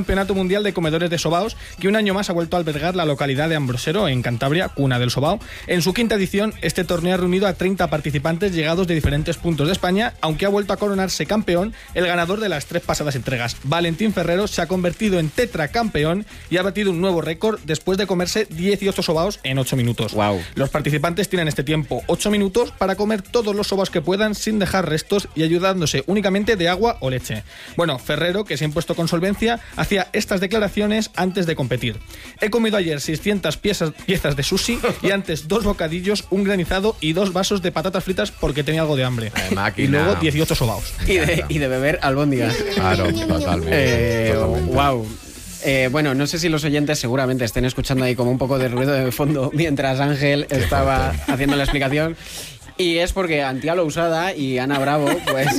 Campeonato Mundial de Comedores de Sobaos, que un año más ha vuelto a albergar la localidad de Ambrosero, en Cantabria, cuna del sobao. En su quinta edición, este torneo ha reunido a 30 participantes llegados de diferentes puntos de España, aunque ha vuelto a coronarse campeón el ganador de las 3 pasadas entregas. Valentín Ferrero se ha convertido en tetracampeón y ha batido un nuevo récord después de comerse 18 sobaos en 8 minutos. Wow. Los participantes tienen este tiempo 8 minutos para comer todos los sobaos que puedan sin dejar restos y ayudándose únicamente de agua o leche. Bueno, Ferrero, que se ha impuesto con solvencia, hacía estas declaraciones antes de competir. He comido ayer 600 piezas de sushi y antes 2 bocadillos, un granizado y 2 vasos de patatas fritas porque tenía algo de hambre. Y luego 18 sobaos. Y de beber albóndigas. Claro, totalmente. Wow. Bueno, no sé si los oyentes seguramente estén escuchando ahí como un poco de ruido de fondo mientras Ángel estaba haciendo la explicación. Y es porque Antía Lousada y Ana Bravo, pues,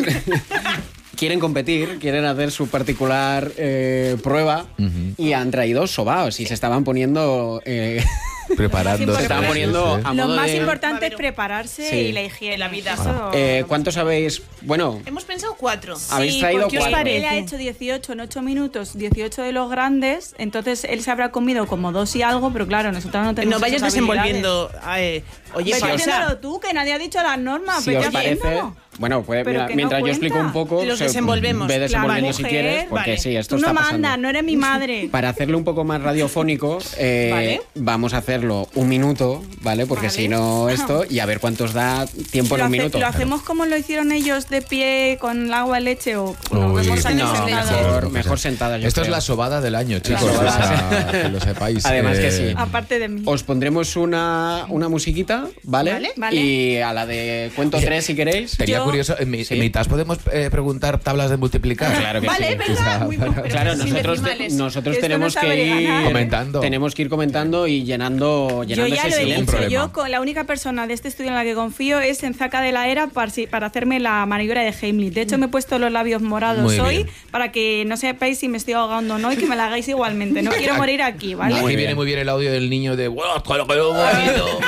quieren competir, quieren hacer su particular prueba y han traído sobaos y se estaban poniendo... Preparando. Se estaban poniendo a Lo modo más de... importante es prepararse y la higiene, la vida. ¿Cuántos habéis...? Bueno... Hemos pensado 4. Habéis traído porque 4. Él ha hecho 18 en 8 minutos, 18 de los grandes, entonces él se habrá comido como 2 y algo, pero claro, nosotros no tenemos No vayas esas desenvolviendo... oye, Vete Pausa. haciéndolo tú, que nadie ha dicho las normas. Si os parece... Bueno, pues mientras yo explico un poco... Los desenvolvemos. Ve desenvolviendo Claro, si mujer, quieres, porque sí, esto tú está no pasando. mandas, no eres mi madre. Para hacerlo un poco más radiofónico, vamos a hacerlo 1 minuto, ¿vale? Porque si no esto, y a ver cuántos da tiempo en 1 minuto. ¿Lo hacemos como lo hicieron ellos de pie con el agua, leche o No, sentados? mejor sentada. Esto es la sobada del año, chicos. Que lo sepáis. Además que sí. Aparte de mí. Os pondremos una musiquita, ¿vale? Vale. Y a la de cuento 3 si queréis. Sería curioso, en mitad podemos preguntar tablas de multiplicar. Claro que Vale, sí. venga, muy bueno. Claro, Sin decimales. nosotros Esto tenemos no que sabe ir ganar. Comentando. Tenemos que ir comentando y llenando Yo ya ese lo he silencio. dicho, yo con la única persona de este estudio en la que confío es en Zaca de la Era para hacerme la maniobra de Heimlich. De hecho, me he puesto los labios morados Muy hoy bien. para que no sepáis si me estoy ahogando o no y que me la hagáis igualmente. No quiero morir aquí, ¿vale? Aquí viene muy bien el audio del niño de con lo que yo vomito.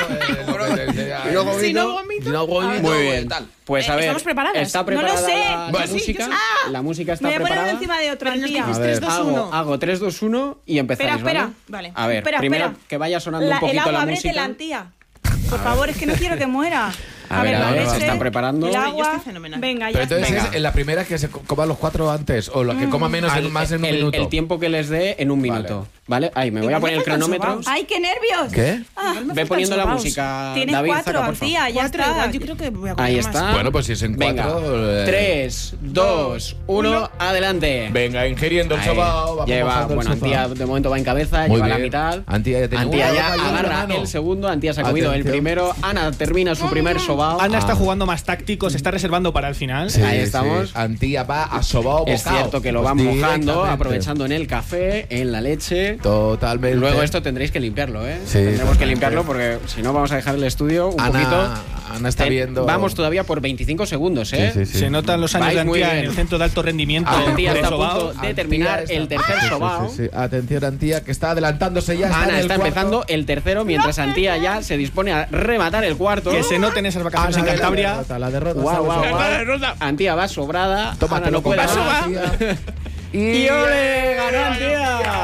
Si no vomito. Muy bien. Pues a ver, ¿estamos preparadas? ¿está preparada No lo sé. la música? La música está Me voy a poner preparada. encima de otro Vale, nos día. dices A ver, 3, 2, 1. hago 3, 2, 1 y empezáis, Espera. Vale. A ver, Espera, primero espera. que vaya sonando un El poquito agua, la ábrete música. la Antía. Por favor, es que no quiero que muera. A ver, la se leche, están preparando. El Yo agua. estoy fenomenal. Venga, Pero ya entonces está. es en la primera que se coma los 4 antes o la que coma menos más en un minuto. El tiempo que les dé en 1 minuto. ¿Vale? Ahí, me voy a poner el cronómetro. ¡Ay, qué nervios! ¿Qué? Ve poniendo la música, Tienes David, 4, Zaca, por favor. Antía, ya 4 está. igual, yo creo que voy a comer Ahí más. está. Bueno, pues si es en 4. Venga, 3, 2, 1, adelante. Venga, ingiriendo el Ahí. sobao. Vamos Lleva, bajando el bueno, sofá. Antía de momento va en cabeza, Muy lleva la bien. mitad. Antía ya tiene Antía ya una agarra mano. el segundo, Antía se ha comido el Atención. primero. Ana termina su primer sobao. Ana está jugando más táctico, se está reservando para el final. Sí, Ahí estamos. sí. Antía va a sobao Es bocao. cierto que lo Pues van mojando, directamente. aprovechando en el café, en la leche. Totalmente. Luego esto tendréis que limpiarlo, ¿eh? Sí, Tendremos que totalmente. limpiarlo porque si no vamos a dejar el estudio un Ana, poquito. Ana está viendo. Vamos todavía por 25 segundos, ¿eh? Sí, sí, sí. Se notan los años de Vais muy Antía en bien. el centro de alto rendimiento Antía de está a sobao. punto de terminar Antía el tercer Sí, sí, sobao. sí, sí. Atención, Antía, que está adelantándose ya. Ana en el está cuarto. empezando el tercero mientras Antía ya se dispone a rematar el cuarto. Que se noten esas vacaciones en Ana, Cantabria. La derrota. Guau, guau, ¿sabes? guau. Antía va sobrada. Ana Tómatelo no puede con más. Antía. Y ole, ganó Antía.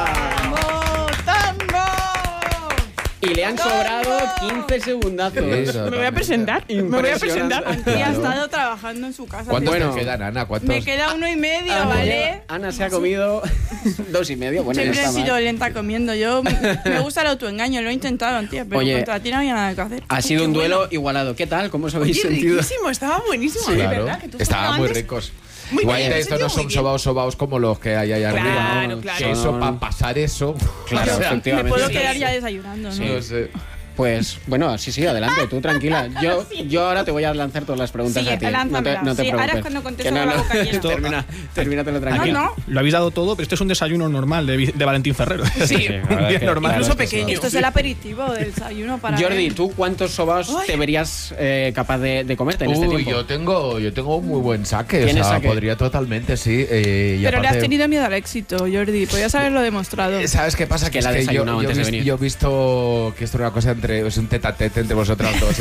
Y le han sobrado 15 segundazos. Me voy a presentar. Me voy a presentar. Antía ha estado trabajando en su casa. ¿Cuántos Bueno. te quedan, Ana? ¿Cuántos? Me queda 1 y medio, ¿vale? Ana se ha comido 2 y medio. Bueno, ya Siempre he está sido mal. lenta comiendo. Yo me gusta el autoengaño, lo he intentado, Antía, pero Oye, contra ti no había nada que hacer. Ha sido un duelo igualado. ¿Qué tal? ¿Cómo os habéis Oye, sentido? riquísimo, estaba buenísimo. Sí, de claro. verdad, que tú Estaban muy antes- ricos. Muy Igual bien, estos me he no sentido son muy sobaos como los que hay ahí arriba. Claro, ¿no? claro. Que eso, para pasar eso. Claro, o sea, Me efectivamente. puedo Sí. quedar ya desayunando, ¿no? no sé. Pues bueno, sí, adelante, tú tranquila. Yo ahora te voy a lanzar todas las preguntas Sí, a ti. No te, lánzamela. no te Sí, ahora es preocupes. cuando contesto Que con la boca llena. Termínatelo tranquilo. Aquí no. lo habéis dado todo, pero esto es un desayuno normal de Valentín Ferrero. Sí, un día normal. incluso pequeño. Esto es el aperitivo del desayuno para Jordi, él. ¿tú cuántos sobaos te verías capaz de comerte en este Uy, tiempo? yo tengo un muy buen saque. O ¿Tienes sea, saque? podría totalmente, sí. Y Pero le has aparte- tenido miedo al éxito, Jordi. Podías haberlo demostrado. ¿Sabes qué pasa? Que la ha desayunado antes de venir. yo he visto que esto era una cosa es un tete-a-tete entre vosotras dos.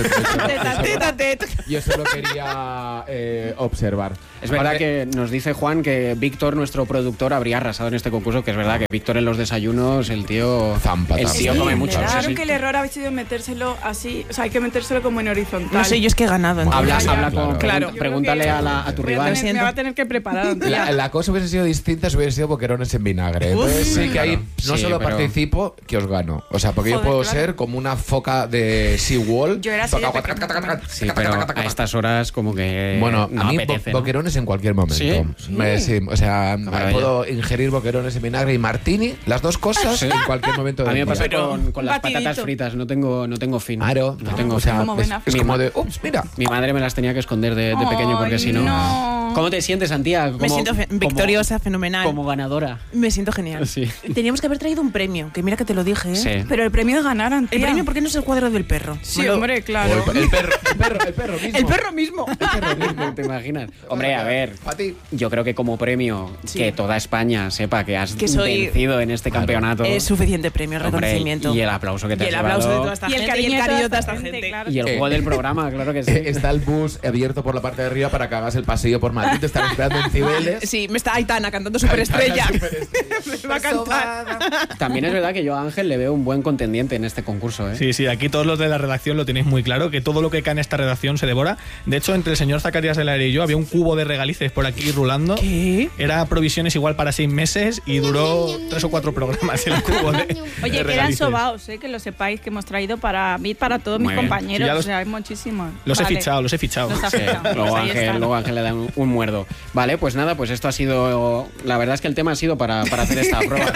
Tete. Yo solo quería observar. Es verdad que nos dice Juan que Víctor, nuestro productor, habría arrasado en este concurso, que es verdad que Víctor en los desayunos, el tío Zampa. el tío come mucho. Claro Sí, sí. que el error ha sido metérselo así, o sea, hay que metérselo como en horizontal. No sé, yo es que he ganado. entonces. Habla con... Claro. Pregúntale a tu rival. Me va a tener que preparar. La cosa hubiese sido distinta si hubiese sido boquerones en vinagre. Entonces sí que ahí no Sí, solo pero- participo, que os gano. O sea, porque yo Joder, puedo claro. ser como una foca de SeaWall. Yo era así de Toca- pequeña. Sí, pero a estas horas como que Bueno, no a mí apetece, ¿no? boquerones en cualquier momento. ¿Sí? Sí, o sea, maravilla. puedo ingerir boquerones en vinagre y martini, las dos cosas, Sí. en cualquier momento A del mí me día. pasa Pero con las batidito. patatas fritas, no tengo fin. Claro, no tengo o sea, Como es, Ben es Mi como ma- de, ups, mira. Mi madre me las tenía que esconder de pequeño porque Ay, si no... no. ¿Cómo te sientes, Antía? Me siento victoriosa, fenomenal. Como ganadora. Me siento genial. Sí. Teníamos que haber traído un premio, que mira que te lo dije, ¿eh? Sí. Pero el premio es ganar, El Antía. premio, ¿por qué no es el cuadro del perro? Sí, Me lo- hombre, claro. El perro mismo. El perro mismo. ¿Te imaginas? Hombre, a ver, Pa' ti. yo creo que como premio Sí. que toda España sepa que has Que soy- vencido en este campeonato. Es suficiente premio, Hombre, reconocimiento. y el aplauso que te Y el has aplauso de llevado. toda esta Y el gente cariño y el de cariño de toda toda esta gente. claro. Y el juego del programa, claro que sí. Está el bus abierto por la parte de arriba para que hagas el pasillo por Madrid. Te están esperando en Cibeles. Sí, me está Aitana cantando Superestrella. Me va a cantar. También es verdad que yo a Ángel le veo un buen contendiente en este concurso, ¿eh? Sí, sí, aquí todos los de la redacción lo tenéis muy claro, que todo lo que cae en esta redacción se devora. De hecho, entre el señor Zacarías del Aire y yo había un cubo de regalices por aquí rulando. ¿Qué? Era provisiones igual para 6 meses y duró 3 o 4 programas el cubo de Oye, de que eran regalices. sobaos, que lo sepáis, que hemos traído para mí, para todos Muy mis bien. compañeros. Sí, ya los- o sea, hay muchísimos. Los he Vale. fichado. Los ha Sí, fichado. luego, Pues ahí están. Ángel le da un muerdo. Vale, pues nada, pues esto ha sido... La verdad es que el tema ha sido para hacer esta prueba.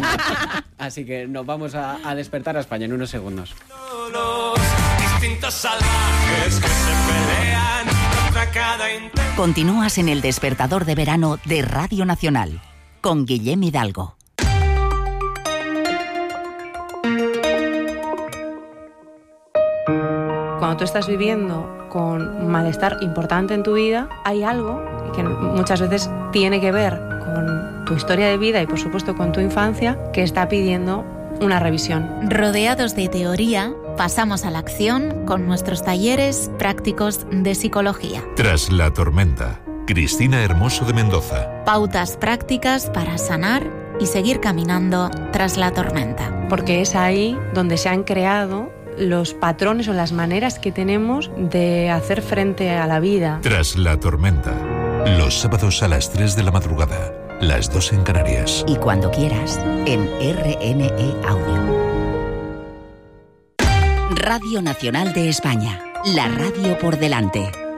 Así que nos vamos a despertar a España en unos segundos. Distintos salvajes que se pelean contra cada intento. Continúas en el despertador de verano de Radio Nacional con Guillem Hidalgo. Cuando tú estás viviendo con un malestar importante en tu vida, hay algo que muchas veces tiene que ver con tu historia de vida y por supuesto con tu infancia que está pidiendo una revisión. Rodeados de teoría, pasamos a la acción con nuestros talleres prácticos de psicología. Tras la tormenta, Cristina Hermoso de Mendoza. Pautas prácticas para sanar y seguir caminando tras la tormenta. Porque es ahí donde se han creado los patrones o las maneras que tenemos de hacer frente a la vida. Tras la tormenta, los sábados a las 3 de la madrugada, las 2 en Canarias. Y cuando quieras, en RNE Audio. Radio Nacional de España. La radio por delante.